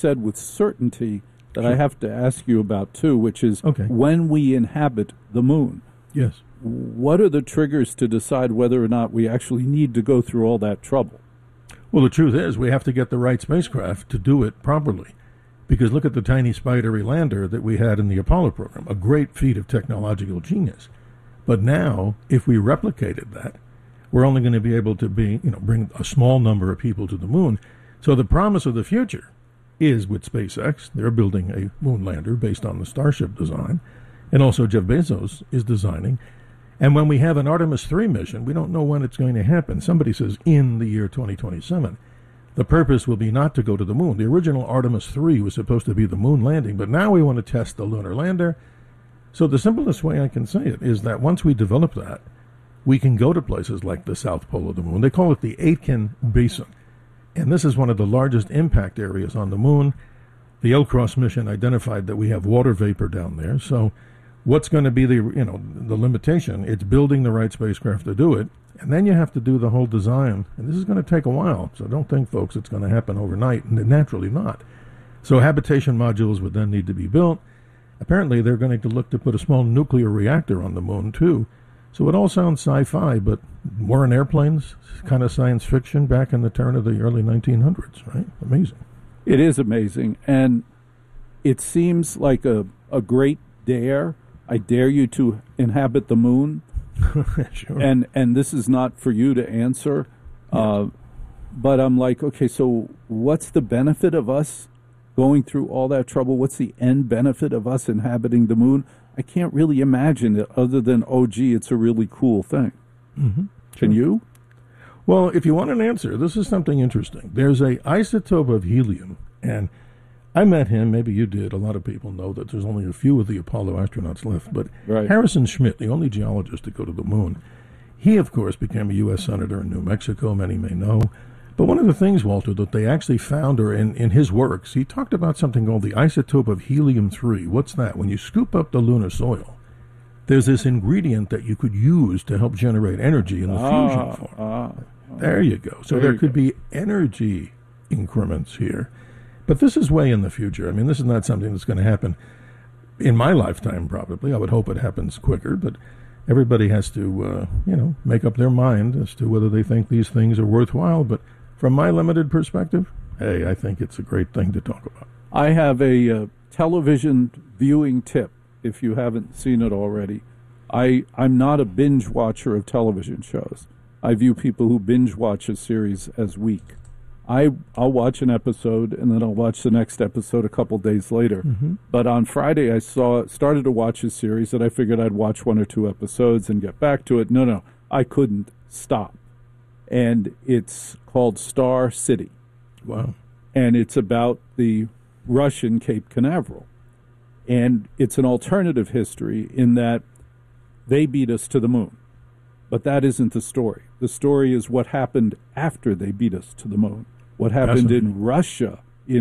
said with certainty that I have to ask you about, too, which is Okay. when we inhabit the moon. Yes. What are the triggers to decide whether or not we actually need to go through all that trouble? Well, the truth is we have to get the right spacecraft to do it properly. Because look at the tiny spidery lander that we had in the Apollo program, a great feat of technological genius. But now, if we replicated that, we're only going to be able to bring a small number of people to the moon. So the promise of the future is with SpaceX. They're building a moon lander based on the Starship design. And also Jeff Bezos is designing. And when we have an Artemis 3 mission, we don't know when it's going to happen. Somebody says in the year 2027. The purpose will be not to go to the moon. The original Artemis 3 was supposed to be the moon landing, but now we want to test the lunar lander. So the simplest way I can say it is that once we develop that, we can go to places like the South Pole of the moon. They call it the Aitken Basin. And this is one of the largest impact areas on the moon. The LCROSS mission identified that we have water vapor down there. So what's going to be the limitation? It's building the right spacecraft to do it. And then you have to do the whole design. And this is going to take a while. So don't think, folks, it's going to happen overnight. Naturally not. So habitation modules would then need to be built. Apparently, they're going to look to put a small nuclear reactor on the moon, too. So it all sounds sci-fi, but war in airplanes, kind of science fiction back in the turn of the early 1900s, right? Amazing. It is amazing. And it seems like a great dare. I dare you to inhabit the moon. Sure. And this is not for you to answer. Yes. But I'm like, okay, so what's the benefit of us going through all that trouble? What's the end benefit of us inhabiting the moon? I can't really imagine it other than, oh, gee, it's a really cool thing. Mm-hmm. Can you? Well, if you want an answer, this is something interesting. There's a isotope of helium, and I met him. Maybe you did. A lot of people know that there's only a few of the Apollo astronauts left. But Right. Harrison Schmitt, the only geologist to go to the moon, he, of course, became a U.S. Senator in New Mexico, many may know. But one of the things, Walter, that they actually found, or in his works, he talked about something called the isotope of helium-3. What's that? When you scoop up the lunar soil, there's this ingredient that you could use to help generate energy in the fusion form. There you go. So there could be energy increments here. But this is way in the future. I mean, this is not something that's going to happen in my lifetime, probably. I would hope it happens quicker, but everybody has to, make up their mind as to whether they think these things are worthwhile. But from my limited perspective, hey, I think it's a great thing to talk about. I have a television viewing tip, if you haven't seen it already. I'm not a binge watcher of television shows. I view people who binge watch a series as weak. I'll watch an episode, and then I'll watch the next episode a couple days later. Mm-hmm. But on Friday, I started to watch a series that I figured I'd watch 1 or 2 episodes and get back to it. No, I couldn't stop. And it's called Star City. Wow. And it's about the Russian Cape Canaveral. And it's an alternative history in that they beat us to the moon. But that isn't the story. The story is what happened after they beat us to the moon. What happened in Russia,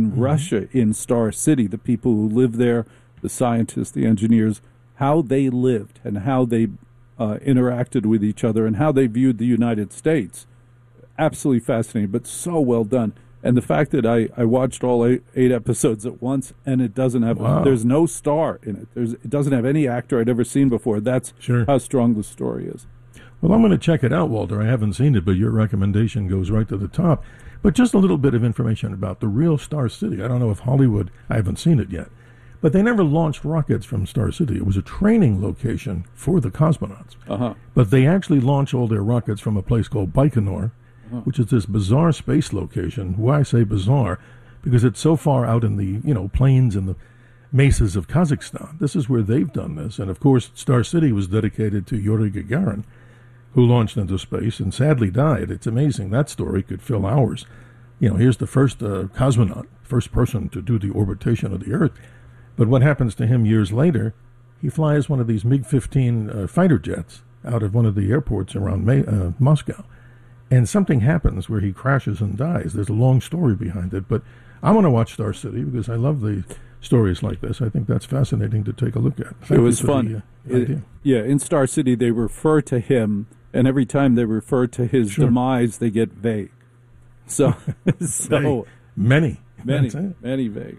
in Star City, the people who live there, the scientists, the engineers, how they lived and how they interacted with each other and how they viewed the United States. Absolutely fascinating, but so well done. And the fact that I watched all eight episodes at once, and it doesn't have, there's no star in it. It doesn't have any actor I'd ever seen before. That's how strong the story is. Well, I'm going to check it out, Walter. I haven't seen it, but your recommendation goes right to the top. But just a little bit of information about the real Star City. I don't know if Hollywood, I haven't seen it yet, but they never launched rockets from Star City. It was a training location for the cosmonauts. But they actually launched all their rockets from a place called Baikonur, which is this bizarre space location. Why I say bizarre? Because it's so far out in the plains and the mesas of Kazakhstan. This is where they've done this. And, of course, Star City was dedicated to Yuri Gagarin, who launched into space and sadly died. It's amazing. That story could fill hours. Here's the first cosmonaut, first person to do the orbitation of the Earth. But what happens to him years later, he flies one of these MiG-15 fighter jets out of one of the airports around Moscow. And something happens where he crashes and dies. There's a long story behind it. But I want to watch Star City because I love the stories like this. I think that's fascinating to take a look at. It was fun. In Star City, they refer to him, and every time they refer to his demise, they get vague. So many. Many, That's it. many Vegas.